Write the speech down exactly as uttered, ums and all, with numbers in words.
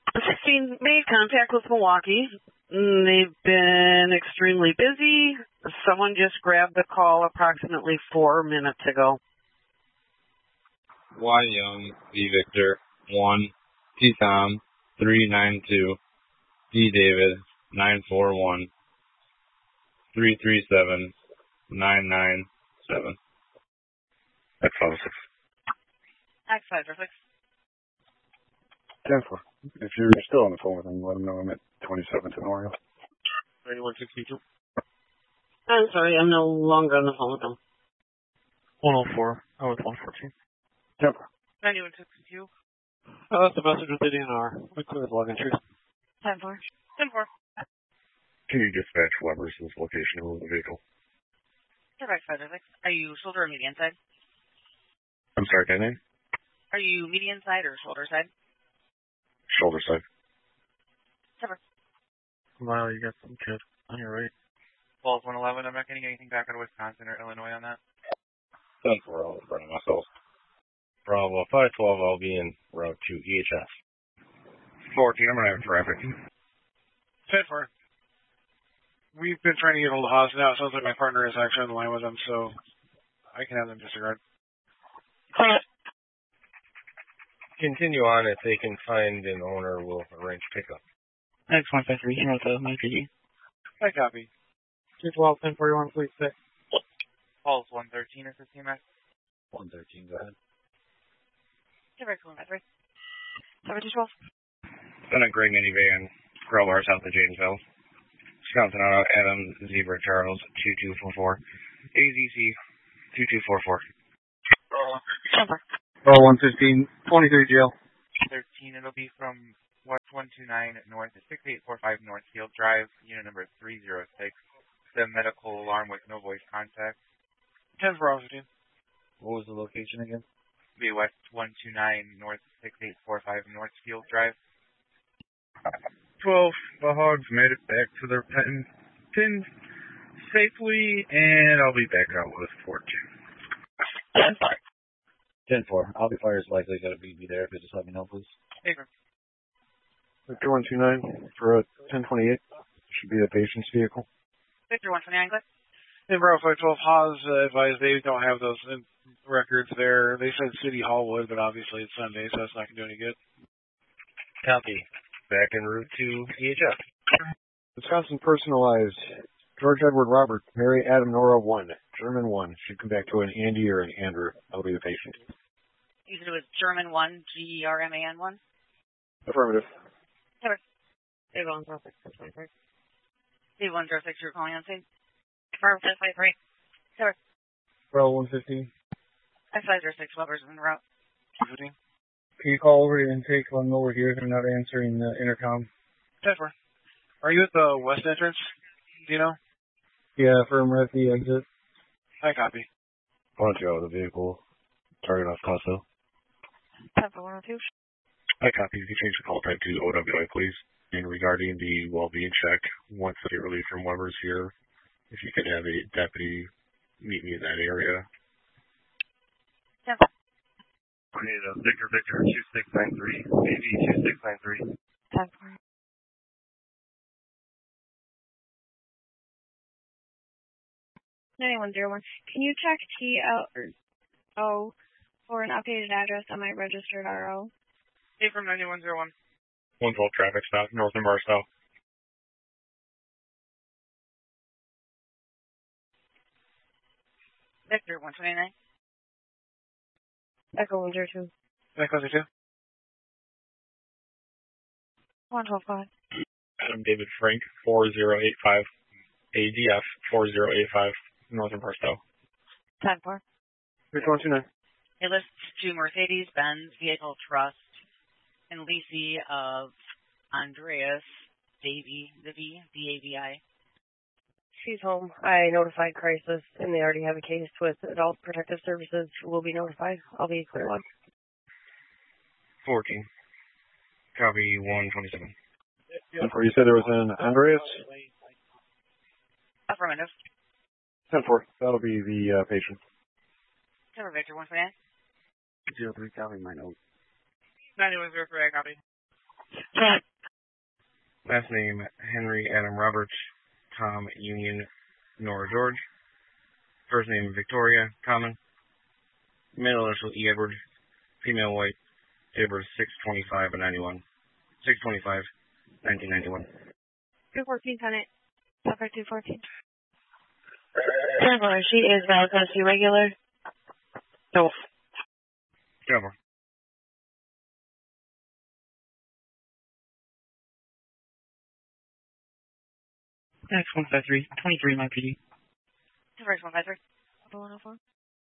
sixteen made contact with Milwaukee. They've been extremely busy. Someone just grabbed the call approximately four minutes ago. Y Young, V Victor, one, T Tom, three nine two, D David, nine four one, three three seven, nine nine seven. X five six. X five six. ten four. If you're still on the phone with them, let them know I'm at twenty-seventh and Oriole. thirty-one sixty-two. I'm sorry, I'm no longer on the phone with them. one oh four. I was one fourteen. ten four. ninety-one sixty-two. I left a message with the D N R. We cleared the login tree. ten four. ten four. Can you dispatch Weber's location of the vehicle? X five six. Are you shoulder or median side? I'm sorry, can I? Are you median side or shoulder side? Shoulder side. Cover. Wow, you got some kid on your right. twelve one eleven, I'm not getting anything back out of Wisconsin or Illinois on that. ten four, I'll front of myself. Bravo five twelve, I'll be in route to E H S. fourteen, I'm going to have traffic. ten four. We've been trying to get hold of Haas now. It sounds like my partner is actually on the line with them, so I can have them disregard. Continue on. If they can find an owner, we'll arrange pickup. X one five three, here with the my P D. I copy. two twelve, ten forty-one, please six. Calls one thirteen or fifteen, Max? one thirteen, go ahead. X one five three. seven two twelve. Then a gray minivan, Crowbar south of Janesville. Wisconsin Auto, Adam, Zebra, Charles, two two four four. A Z C, two two four four. Oh, one fifteen, twenty-three jail. thirteen, it'll be from West one two nine North, six eight four five Northfield Drive, unit number three zero six. The medical alarm with no voice contact. ten four, fifteen. What was the location again? Be West one two nine North, six eight four five Northfield Drive. twelve, the hogs made it back to their pen, pin safely, and I'll be back out with fourteen. ten four, I'll be fired is likely going to be there, but just let me know, please. Paper. Victor one two nine for a ten twenty-eight. Should be the patient's vehicle. Victor one twenty-nine, click. In Bravo five twelve, Haas uh, advised they don't have those in records there. They said City Hall would, but obviously it's Sunday, so that's not going to do any good. Copy. Back en route to E H F. Wisconsin personalized. George Edward Robert, Mary Adam Nora one, German one. Should come back to an Andy or an Andrew. That'll be the patient. You said it was German one, G E R M A N one? Affirmative. Cover. Dave one zero six, Dave one zero six, you're calling on scene. Bravo ten five three. Cover. Bravo one fifteen. X five zero six, Weber's in route. two fifteen. Can you call over to intake on over here? They're not answering the intercom. ten four. Are you at the west entrance? Do you know? Yeah, firm at the exit. I copy. Why don't you out of the vehicle? Target off Costo. ten four one oh two. I copy. You can change the call type to O W I, please. And regarding the well-being check, once I get relief from Weber's here, if you could have a deputy meet me in that area. ten four. I need a Victor Victor two six nine three, B V two six nine three. ten four. nine one zero one. Can you check T L O for an updated address on my registered R O? Hey, from ninety-one oh one. one twelve traffic stop, north of Barstow. Victor one twenty-nine. Echo one zero two. Echo zero two. one twelve five. Adam David Frank, four zero eight five. A D F, four zero eight five, northern Barstow. ten four. Victor one two nine. It lists to Mercedes-Benz Vehicle Trust and leasee of Andreas Davy, the V, D A V I. She's home. I notified crisis, and they already have a case with Adult Protective Services. Will be notified. I'll be clear one. fourteen. Copy one twenty-seven. You said there was an Andreas? Affirmative. ten four. That'll be the uh, patient. Cover Victor one twenty-nine. zero three, copy my note. ninety-one oh three, I copy. Last name, Henry Adam Roberts, Tom Union Nora George. First name, Victoria, common. Middle initial, E. Edward. Female, white. Date of birth, six twenty-five ninety-one. six twenty-five, nineteen ninety-one. two fourteen, Tenant. Suffer two fourteen. Traveler, she is valid custody regular. No. Traveler. X one five three, twenty-three, my P D. First one five three. one oh four.